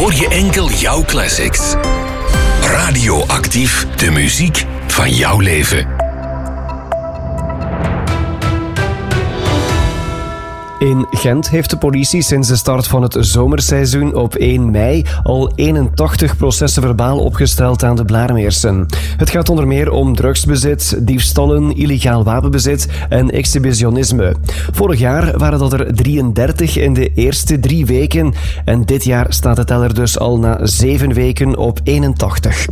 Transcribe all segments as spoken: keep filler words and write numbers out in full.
hoor je enkel jouw classics. Radioactief, de muziek van jouw leven. In Gent heeft de politie sinds de start van het zomerseizoen op één mei al eenentachtig processen verbaal opgesteld aan de Blaarmeersen. Het gaat onder meer om drugsbezit, diefstallen, illegaal wapenbezit en exhibitionisme. Vorig jaar waren dat er drieëndertig in de eerste drie weken en dit jaar staat de teller dus al na zeven weken op eenentachtig.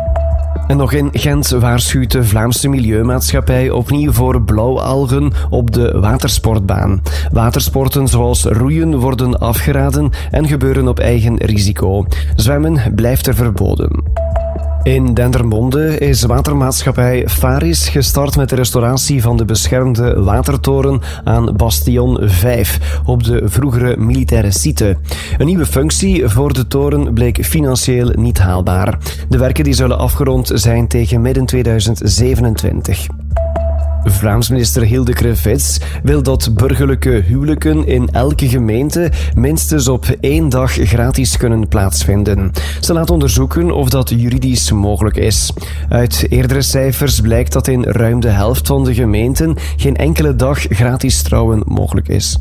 En nog in Gent waarschuwt de Vlaamse Milieumaatschappij opnieuw voor blauwalgen op de watersportbaan. Watersporten zoals roeien worden afgeraden en gebeuren op eigen risico. Zwemmen blijft er verboden. In Dendermonde is watermaatschappij Faris gestart met de restauratie van de beschermde watertoren aan Bastion vijf op de vroegere militaire site. Een nieuwe functie voor de toren bleek financieel niet haalbaar. De werken die zullen afgerond zijn tegen midden tweeduizend zevenentwintig. Vlaams minister Hilde Krevits wil dat burgerlijke huwelijken in elke gemeente minstens op één dag gratis kunnen plaatsvinden. Ze laat onderzoeken of dat juridisch mogelijk is. Uit eerdere cijfers blijkt dat in ruim de helft van de gemeenten geen enkele dag gratis trouwen mogelijk is.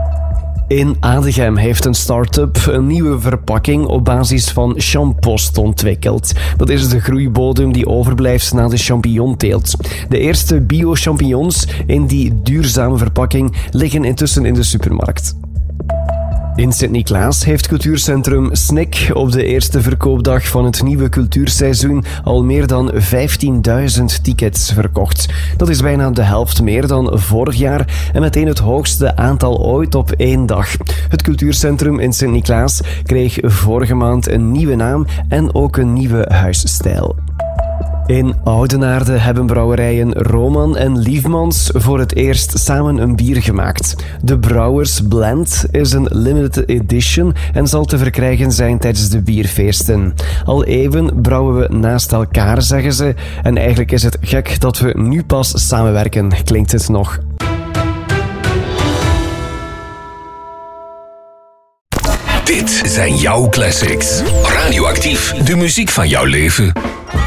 In Adegem heeft een start-up een nieuwe verpakking op basis van champost ontwikkeld. Dat is de groeibodem die overblijft na de champignonteelt. De eerste bio-champignons in die duurzame verpakking liggen intussen in de supermarkt. In Sint-Niklaas heeft cultuurcentrum Snik op de eerste verkoopdag van het nieuwe cultuurseizoen al meer dan vijftienduizend tickets verkocht. Dat is bijna de helft meer dan vorig jaar en meteen het hoogste aantal ooit op één dag. Het cultuurcentrum in Sint-Niklaas kreeg vorige maand een nieuwe naam en ook een nieuwe huisstijl. In Oudenaarde hebben brouwerijen Roman en Liefmans voor het eerst samen een bier gemaakt. De Brouwers Blend is een limited edition en zal te verkrijgen zijn tijdens de bierfeesten. Al eeuwen brouwen we naast elkaar, zeggen ze. En eigenlijk is het gek dat we nu pas samenwerken, klinkt het nog. Dit zijn jouw classics. Radioactief, de muziek van jouw leven.